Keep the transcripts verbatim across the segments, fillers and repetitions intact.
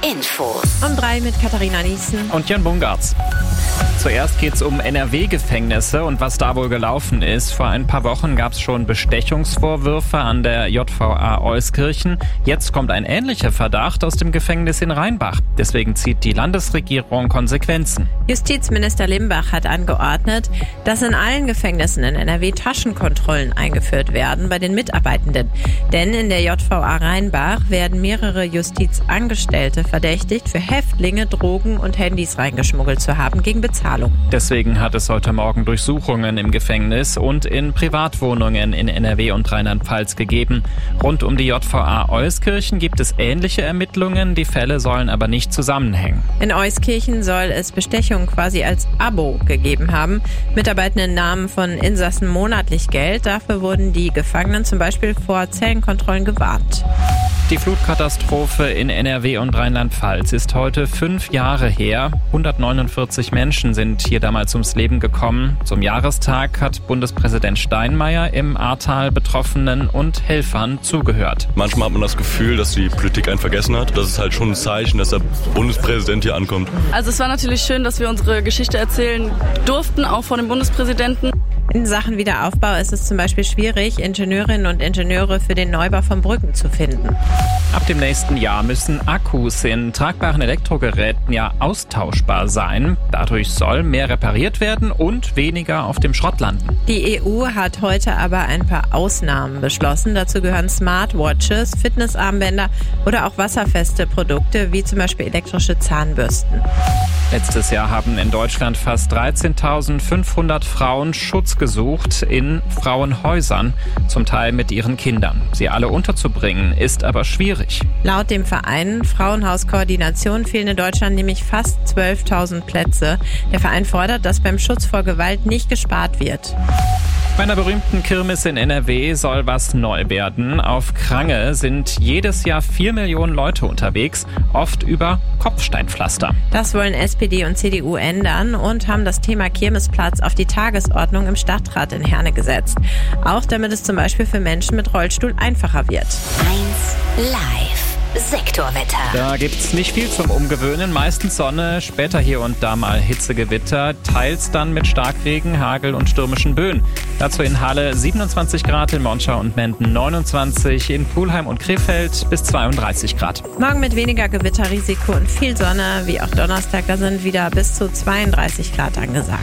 Infos. Um drei mit Katharina Niesen und Jan Bungartz. Zuerst geht's um N R W-Gefängnisse und was da wohl gelaufen ist. Vor ein paar Wochen gab es schon Bestechungsvorwürfe an der J V A Euskirchen. Jetzt kommt ein ähnlicher Verdacht aus dem Gefängnis in Rheinbach. Deswegen zieht die Landesregierung Konsequenzen. Justizminister Limbach hat angeordnet, dass in allen Gefängnissen in N R W Taschenkontrollen eingeführt werden bei den Mitarbeitenden. Denn in der J V A Rheinbach werden mehrere Justizangestellte verdächtigt, für Häftlinge Drogen und Handys reingeschmuggelt zu haben gegen Bezahlung. Deswegen hat es heute Morgen Durchsuchungen im Gefängnis und in Privatwohnungen in N R W und Rheinland-Pfalz gegeben. Rund um die J V A Euskirchen gibt es ähnliche Ermittlungen, die Fälle sollen aber nicht zusammenhängen. In Euskirchen soll es Bestechung quasi als Abo gegeben haben. Mitarbeitenden nahmen von Insassen monatlich Geld, dafür wurden die Gefangenen zum Beispiel vor Zellenkontrollen gewarnt. Die Flutkatastrophe in N R W und Rheinland-Pfalz ist heute fünf Jahre her. hundertneunundvierzig Menschen sind hier damals ums Leben gekommen. Zum Jahrestag hat Bundespräsident Steinmeier im Ahrtal Betroffenen und Helfern zugehört. Manchmal hat man das Gefühl, dass die Politik einen vergessen hat. Das ist halt schon ein Zeichen, dass der Bundespräsident hier ankommt. Also es war natürlich schön, dass wir unsere Geschichte erzählen durften, auch vor dem Bundespräsidenten. In Sachen Wiederaufbau ist es zum Beispiel schwierig, Ingenieurinnen und Ingenieure für den Neubau von Brücken zu finden. Ab dem nächsten Jahr müssen Akkus in tragbaren Elektrogeräten ja austauschbar sein. Dadurch soll mehr repariert werden und weniger auf dem Schrott landen. Die E U hat heute aber ein paar Ausnahmen beschlossen. Dazu gehören Smartwatches, Fitnessarmbänder oder auch wasserfeste Produkte, wie zum Beispiel elektrische Zahnbürsten. Letztes Jahr haben in Deutschland fast dreizehntausendfünfhundert Frauen Schutz gesucht in Frauenhäusern, zum Teil mit ihren Kindern. Sie alle unterzubringen, ist aber schwierig. Laut dem Verein Frauenhauskoordination fehlen in Deutschland nämlich fast zwölftausend Plätze. Der Verein fordert, dass beim Schutz vor Gewalt nicht gespart wird. Bei einer berühmten Kirmes in N R W soll was neu werden. Auf Krange sind jedes Jahr vier Millionen Leute unterwegs, oft über Kopfsteinpflaster. Das wollen S P D und C D U ändern und haben das Thema Kirmesplatz auf die Tagesordnung im Stadtrat in Herne gesetzt. Auch damit es zum Beispiel für Menschen mit Rollstuhl einfacher wird. eins Live. Sektorwetter. Da gibt's nicht viel zum Umgewöhnen. Meistens Sonne, später hier und da mal Hitzegewitter, teils dann mit Starkregen, Hagel und stürmischen Böen. Dazu in Halle siebenundzwanzig Grad, in Monschau und Menden neunundzwanzig, in Pulheim und Krefeld bis zweiunddreißig Grad. Morgen mit weniger Gewitterrisiko und viel Sonne, wie auch Donnerstag, da sind wieder bis zu zweiunddreißig Grad angesagt.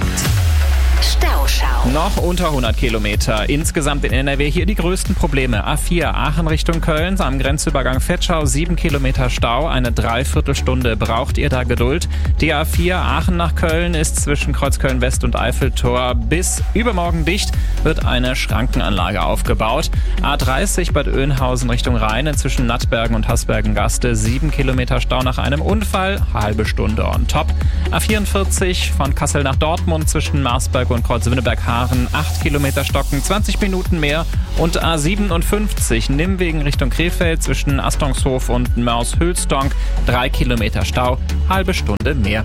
Stauschau. Noch unter hundert Kilometer. Insgesamt in N R W hier die größten Probleme. A vier Aachen Richtung Köln, am Grenzübergang Vetschau sieben Kilometer Stau. Eine Dreiviertelstunde braucht ihr da Geduld. Die A vier Aachen nach Köln ist zwischen Kreuzköln West und Eiffeltor bis übermorgen dicht. Wird eine Schrankenanlage aufgebaut. A dreißig Bad Oeynhausen Richtung Rhein zwischen Nattbergen und Hasbergen-Gaste. sieben Kilometer Stau nach einem Unfall. Halbe Stunde on top. A vierundvierzig von Kassel nach Dortmund zwischen Marsberg und Kreuzwinneberg-Haaren, acht Kilometer Stocken, zwanzig Minuten mehr. Und A siebenundfünfzig Nimwegen Richtung Krefeld zwischen Astongshof und Mörs-Hülstonk, drei Kilometer Stau, halbe Stunde mehr.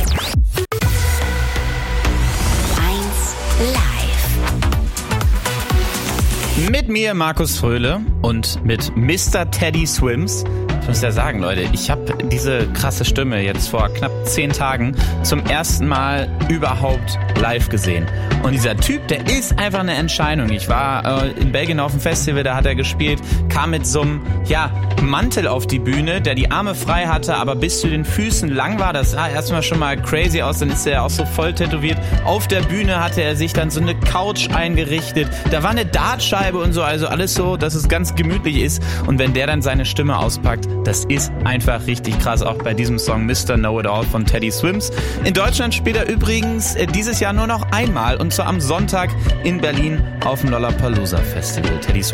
eins Live. Mit mir Markus Fröhle und mit Mister Teddy Swims. Ich muss ja sagen, Leute, ich habe diese krasse Stimme jetzt vor knapp zehn Tagen zum ersten Mal überhaupt live gesehen. Und dieser Typ, der ist einfach eine Entscheidung. Ich war äh, in Belgien auf dem Festival, da hat er gespielt, kam mit so einem ja, Mantel auf die Bühne, der die Arme frei hatte, aber bis zu den Füßen lang war. Das sah erstmal schon mal crazy aus, dann ist er auch so voll tätowiert. Auf der Bühne hatte er sich dann so eine Couch eingerichtet. Da war eine Dartscheibe und so, also alles so, dass es ganz gemütlich ist. Und wenn der dann seine Stimme auspackt, das ist einfach richtig krass, auch bei diesem Song Mister Know-It-All von Teddy Swims. In Deutschland spielt er übrigens dieses Jahr nur noch einmal, und zwar am Sonntag in Berlin auf dem Lollapalooza Festival. Teddy Swims.